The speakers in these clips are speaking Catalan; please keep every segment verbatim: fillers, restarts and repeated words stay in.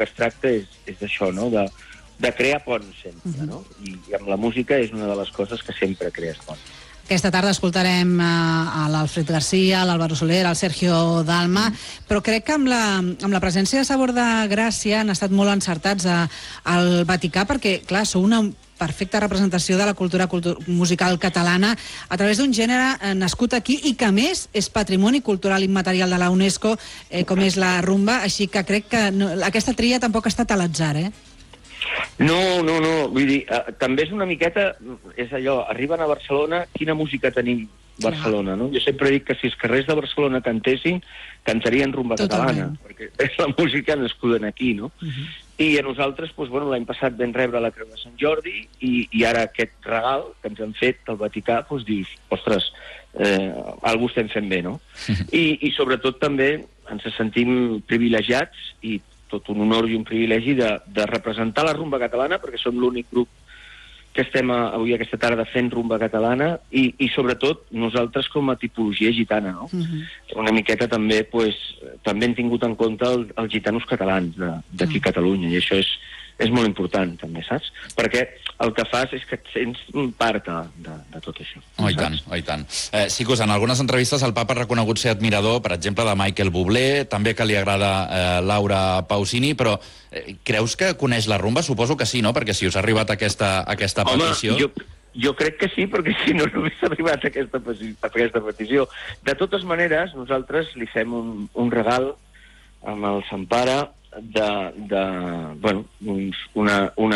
que es tracta és, és d'això, no? De, de crear ponts sempre, uh-huh. no? I, I amb la música és una de les coses que sempre crees ponts. Aquesta tarda escoltarem a l'Alfred Garcia, l'Álvaro Soler, el Sergio Dalma, mm. però crec que amb la, amb la presència de Sabor de Gràcia han estat molt encertats a, al Vaticà, perquè, clar, sou una perfecta representació de la cultura, cultura musical catalana a través d'un gènere eh, nascut aquí i que, a més, és patrimoni cultural immaterial de la UNESCO, eh, com és la rumba, així que crec que no, aquesta tria tampoc ha estat a l'atzar, eh? No, no, no, vull dir, eh, també és una miqueta, és allò, arriben a Barcelona, quina música tenim a Barcelona, no? Jo sempre dic que si els carrers de Barcelona cantessin, cantarien rumba Totalment. Catalana, perquè és la música nascuda aquí, no? Uh-huh. I a nosaltres, doncs, bueno, l'any passat vam rebre la Creu de Sant Jordi i, i ara aquest regal que ens han fet del Vaticà, doncs dius, ostres, eh, algú estem fent bé, no? Uh-huh. I, I sobretot també ens sentim privilegiats i tot un honor i un privilegi de, de representar la rumba catalana, perquè som l'únic grup que estem a, avui aquesta tarda fent rumba catalana i, i sobretot nosaltres com a tipologia gitana, no? Uh-huh. Una miqueta també, pues, també hem tingut en compte el, els gitanos catalans d'aquí a uh-huh. Catalunya, i això és, és molt important també, saps? Perquè el que fas és que et sents part de, de, de tot això. Oh, i tant, oh, i tant. Eh, Sicus, en algunes entrevistes el papa ha reconegut ser admirador, per exemple, de Michael Bublé, també que li agrada eh, Laura Pausini, però eh, creus que coneix la rumba? Suposo que sí, no? Perquè si us ha arribat aquesta, aquesta Home, petició... Jo, jo crec que sí, perquè si no, no hagués arribat a aquesta, aquesta petició. De totes maneres, nosaltres li fem un, un regal amb el Sant Pare de, de bueno, uns, una, una,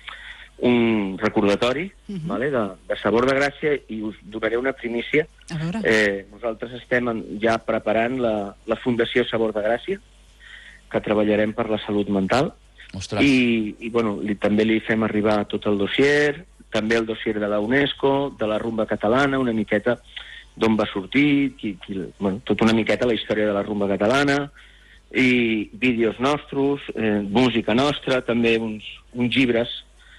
un recordatori uh-huh. vale, de, de Sabor de Gràcia, i us donaré una primícia. Eh, nosaltres estem en, ja preparant la, la Fundació Sabor de Gràcia, que treballarem per la salut mental. Ostres. I, i bueno, li, també li fem arribar tot el dossier, també el dossier de la UNESCO, de la rumba catalana, una miqueta d'on va sortir, qui, qui, bueno, tota una miqueta la història de la rumba catalana, i vídeos nostres, eh, música nostra, també uns, uns llibres,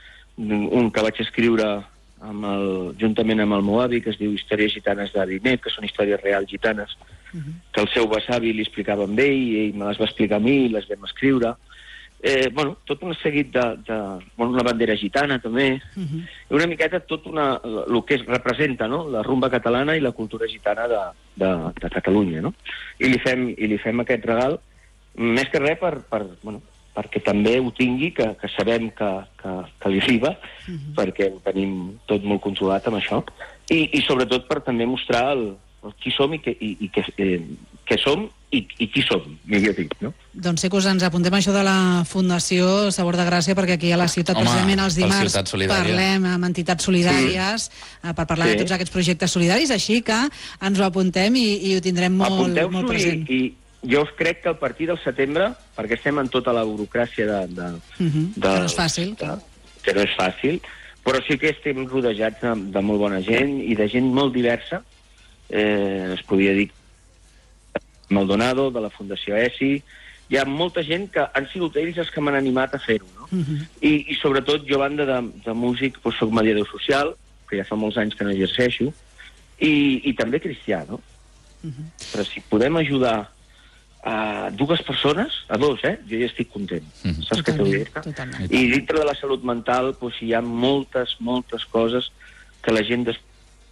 un que vaig escriure amb el, juntament amb el meu avi, que es diu Històries gitanes d'Avinet, que són històries reals gitanes, uh-huh. que el seu besavi li explicava amb ell, i ell me les va explicar a mi, i les vam escriure. Eh, bueno, tot un seguit de... de bueno, una bandera gitana, també. Uh-huh. Una miqueta tot una, el que es representa, no?, la rumba catalana i la cultura gitana de, de, de Catalunya, no? I li fem, i li fem aquest regal, més que res per, per, bueno, perquè també ho tingui, que, que sabem que, que, que li arriba, uh-huh. perquè ho tenim tot molt controlat amb això, i, i sobretot per també mostrar el, el qui som i, que, i, i que, eh, que som i, i qui som, millor dit, no? Doncs sí que us ens apuntem això de la Fundació Sabor de Gràcia, perquè aquí a la ciutat, Home, precisament els dimarts, parlem amb entitats solidàries sí. per parlar sí. de tots aquests projectes solidaris, així que ens ho apuntem i, i ho tindrem molt, molt present. I, i jo us crec que a partir del setembre, perquè estem en tota la burocràcia de... de, uh-huh. de que no és fàcil. De, que no és fàcil, però sí que estem rodejats de, de molt bona gent i de gent molt diversa. Eh, es podria dir Maldonado, de la Fundació E S I. Hi ha molta gent que han sigut ells els que m'han animat a fer-ho, no? Uh-huh. I, I sobretot jo, a banda de, de músic, doncs soc mediador social, que ja fa molts anys que no exerceixo, i, i també cristià, no? Uh-huh. Però si podem ajudar a dues persones, a dos, eh? Jo ja estic content. Mm-hmm. Saps què t'ho diré? I dintre de la salut mental doncs, hi ha moltes, moltes coses que la gent des...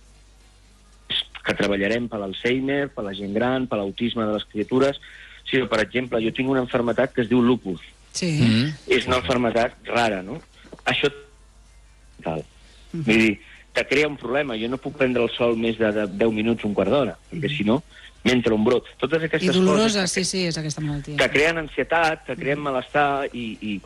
que treballarem per l'Alzheimer, per la gent gran, per l'autisme de les criatures. Sí, per exemple, jo tinc una malaltia que es diu lupus. Sí. Mm-hmm. És una malaltia rara, no? Això tal. Mm-hmm. Vull dir, te crea un problema. Jo no puc prendre el sol més de deu minuts, un quart d'hora, perquè si no m'entra un brot. Totes aquestes I dolorosa, coses... sí, sí, és aquesta malaltia. Que creen ansietat, que creen malestar, i, i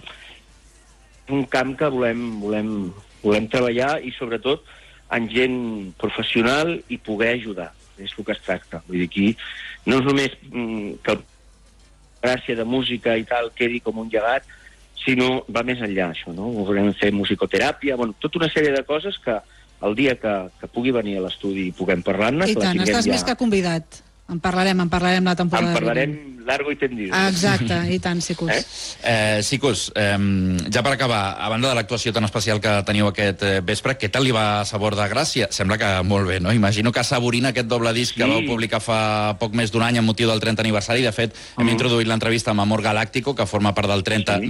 un camp que volem, volem, volem treballar, i sobretot en gent professional, i poder ajudar. És el que es tracta. Vull dir, aquí no és només mm, que la gràcia de música i tal quedi com un llegat, sinó va més enllà, això, no? Volem fer musicoteràpia, bueno, tota una sèrie de coses que el dia que, que pugui venir a l'estudi i puguem parlar-ne... I tant, estàs ja... més que convidat. En parlarem, en parlarem la temporada. En parlarem largo i tendido. Exacte, i tant, Sicus. Eh? Eh, Sicus, eh, ja per acabar, a banda de l'actuació tan especial que teniu aquest eh, vespre, què tal li va Sabor de Gràcia? Sembla que molt bé, no? Imagino que saborint aquest doble disc sí. que vau publicar fa poc més d'un any amb motiu del trenta aniversari. De fet, hem uh-huh. introduït l'entrevista amb Amor Galáctico, que forma part del trenta... Sí.